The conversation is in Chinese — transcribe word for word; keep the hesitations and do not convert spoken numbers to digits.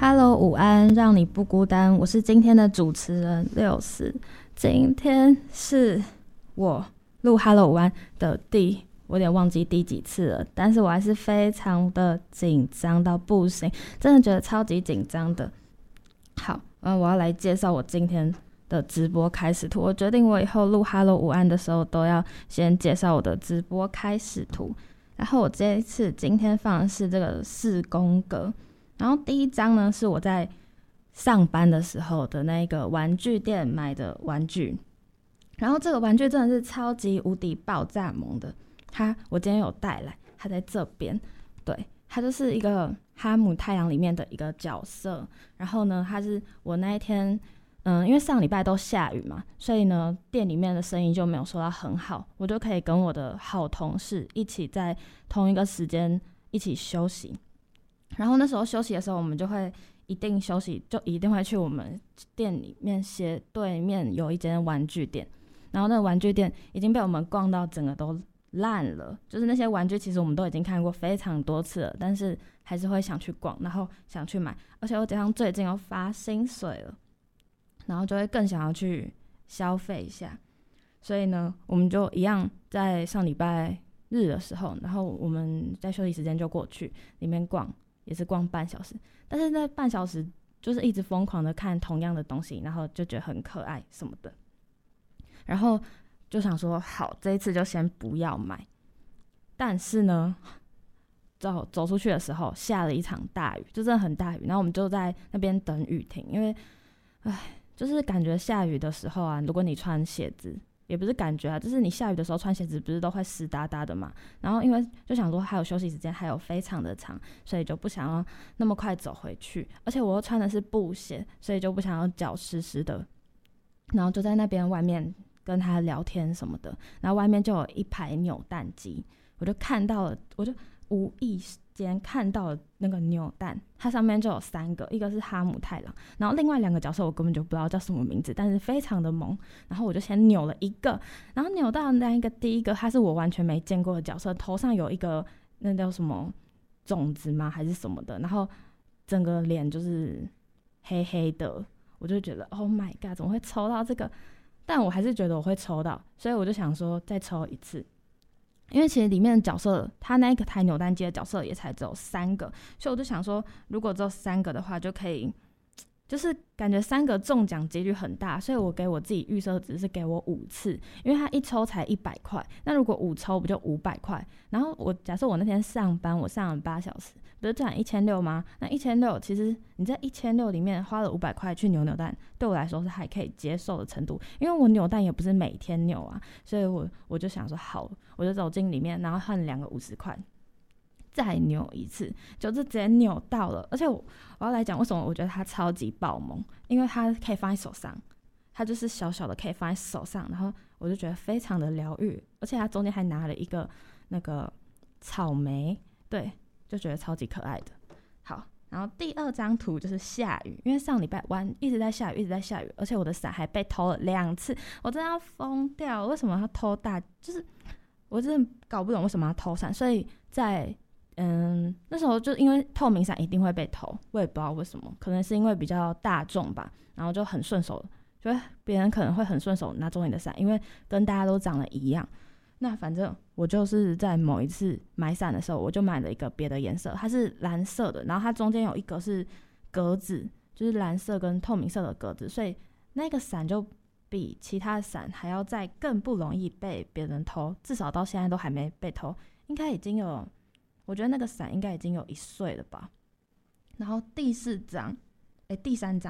Hello，午安，让你不孤单。我是今天的主持人六四。今天是我录 Hello 午安的第，我有点忘记第几次了，但是我还是非常的紧张到不行，真的觉得超级紧张的。好，嗯，我要来介绍我今天的直播开始图。我决定我以后录 Hello 午安的时候都要先介绍我的直播开始图。然后我这一次今天放的是这个四宫格。然后第一张呢是我在上班的时候的那个玩具店买的玩具，然后这个玩具真的是超级无敌爆炸萌的，它我今天有带来，它在这边，对，它就是一个哈姆太郎里面的一个角色。然后呢，它是我那一天，嗯，因为上礼拜都下雨嘛，所以呢店里面的生意就没有说到很好，我就可以跟我的好同事一起在同一个时间一起休息。然后那时候休息的时候，我们就会一定休息，就一定会去我们店里面斜对面有一间玩具店。然后那个玩具店已经被我们逛到整个都烂了，就是那些玩具其实我们都已经看过非常多次了，但是还是会想去逛，然后想去买。而且又加上最近又发薪水了，然后就会更想要去消费一下。所以呢，我们就一样在上礼拜日的时候，然后我们在休息时间就过去里面逛。也是逛半小时，但是那半小时就是一直疯狂的看同样的东西，然后就觉得很可爱什么的，然后就想说好，这一次就先不要买。但是呢，走走出去的时候下了一场大雨，就真的很大雨，然后我们就在那边等雨停，因为唉，就是感觉下雨的时候啊，如果你穿鞋子。也不是感觉啊，就是你下雨的时候穿鞋子不是都会湿哒哒的嘛，然后因为就想说还有休息时间还有非常的长，所以就不想要那么快走回去，而且我又穿的是布鞋，所以就不想要脚湿湿的，然后就在那边外面跟他聊天什么的，然后外面就有一排扭蛋机，我就看到了，我就无意间看到了那个扭蛋，它上面就有三个，一个是哈姆太郎，然后另外两个角色我根本就不知道叫什么名字，但是非常的萌，然后我就先扭了一个，然后扭到那一个第一个，它是我完全没见过的角色，头上有一个那叫什么种子吗还是什么的，然后整个脸就是黑黑的，我就觉得 Oh my god 怎么会抽到这个，但我还是觉得我会抽到，所以我就想说再抽一次。因为其实里面的角色，他那个台扭蛋机的角色也才只有三个，所以我就想说，如果只有三个的话，就可以，就是感觉三个中奖几率很大，所以我给我自己预设值是给我五次，因为他一抽才一百块，那如果五抽不就五百块？然后我假设我那天上班，我上了八小时，不是赚一千六吗？那一千六其实你在一千六里面花了五百块去扭扭蛋，对我来说是还可以接受的程度，因为我扭蛋也不是每天扭啊，所以我我就想说好，我就走进里面，然后换两个五十块。再扭一次，就是直接扭到了。而且 我, 我要来讲为什么我觉得它超级爆萌，因为它可以放在手上，它就是小小的可以放在手上，然后我就觉得非常的疗愈，而且它中间还拿了一个那个草莓，对，就觉得超级可爱的。好，然后第二张图就是下雨，因为上礼拜湾一直在下雨，一直在下雨，而且我的伞还被偷了两次，我真的要疯掉！为什么要偷大？就是我真的搞不懂为什么要偷伞，所以在嗯，那时候就因为透明伞一定会被偷，我也不知道为什么，可能是因为比较大众吧，然后就很顺手，就别人可能会很顺手拿走你的伞，因为跟大家都长得一样。那反正我就是在某一次买伞的时候，我就买了一个别的颜色，它是蓝色的，然后它中间有一个是格子，就是蓝色跟透明色的格子，所以那个伞就比其他的伞还要再更不容易被别人偷，至少到现在都还没被偷，应该已经有。我觉得那个伞应该已经有一岁了吧。然后第四张，哎，第三张，